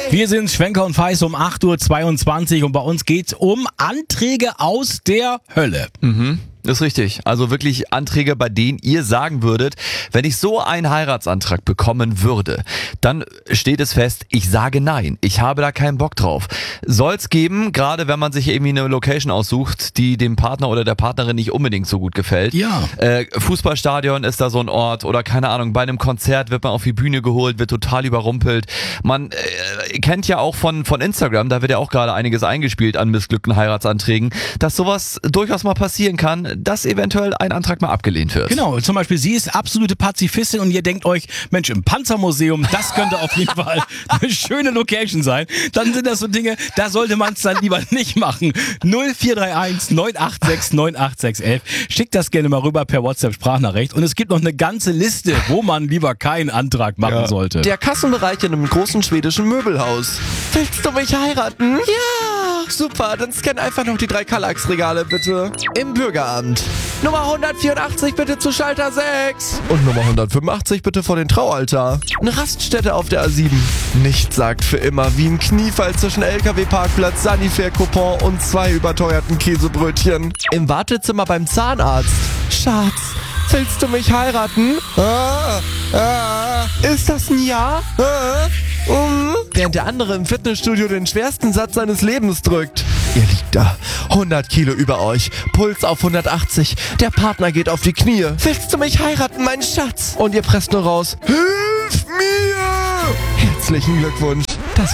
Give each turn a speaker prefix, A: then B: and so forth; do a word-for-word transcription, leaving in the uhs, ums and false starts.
A: Wir sind Schwenker und Feiß um acht Uhr zweiundzwanzig und bei uns geht's um Anträge aus der Hölle.
B: Mhm. Das ist richtig. Also wirklich Anträge, bei denen ihr sagen würdet, wenn ich so einen Heiratsantrag bekommen würde, dann steht es fest, ich sage nein. Ich habe da keinen Bock drauf. Soll's geben, gerade wenn man sich irgendwie eine Location aussucht, die dem Partner oder der Partnerin nicht unbedingt so gut gefällt.
A: Ja.
B: Äh, Fußballstadion ist da so ein Ort oder keine Ahnung, bei einem Konzert wird man auf die Bühne geholt, wird total überrumpelt. Man äh, kennt ja auch von, von Instagram, da wird ja auch gerade einiges eingespielt an missglückten Heiratsanträgen, dass sowas durchaus mal passieren kann, dass eventuell ein Antrag mal abgelehnt wird.
A: Genau, zum Beispiel sie ist absolute Pazifistin und ihr denkt euch, Mensch, im Panzermuseum, das könnte auf jeden Fall eine schöne Location sein. Dann sind das so Dinge, da sollte man es dann lieber nicht machen. null vier drei eins neun acht sechs neun acht sechs eins eins. Schickt das gerne mal rüber per WhatsApp-Sprachnachricht und es gibt noch eine ganze Liste, wo man lieber keinen Antrag machen
C: Ja.
A: sollte.
C: Der Kassenbereich in einem großen schwedischen Möbelhaus. Willst du mich heiraten? Ja! Super, dann scann einfach noch die drei Kallax-Regale bitte. Im Bürgeramt. Nummer hundertvierundachtzig bitte zu Schalter sechs. Und Nummer hundertfünfundachtzig bitte vor den Traualtar. Eine Raststätte auf der A sieben. Nichts sagt für immer wie ein Kniefall zwischen L K W-Parkplatz, Sanifair-Coupon und zwei überteuerten Käsebrötchen. Im Wartezimmer beim Zahnarzt. Schatz, willst du mich heiraten? Ah, ah, ist das ein Ja? Ah, um. Während der andere im Fitnessstudio den schwersten Satz seines Lebens drückt. Ihr liegt da, hundert Kilo über euch, Puls auf hundertachtzig, der Partner geht auf die Knie. Willst du mich heiraten, mein Schatz? Und ihr presst nur raus, hilf mir! Herzlichen Glückwunsch.